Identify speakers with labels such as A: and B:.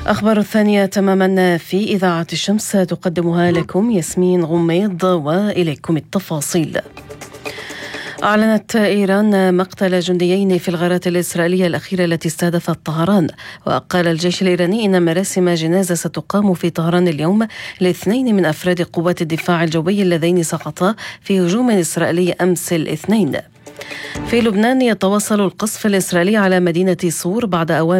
A: أخبار الثانية تماما في إذاعة الشمس تقدمها لكم ياسمين غميض، وإليكم التفاصيل. أعلنت إيران مقتل جنديين في الغارات الإسرائيلية الأخيرة التي استهدفت طهران، وقال الجيش الإيراني إن مراسم جنازة ستقام في طهران اليوم لاثنين من أفراد قوات الدفاع الجوي اللذين سقطا في هجوم إسرائيلي أمس الاثنين. في لبنان يتواصل القصف الإسرائيلي على مدينة صور بعد أوامر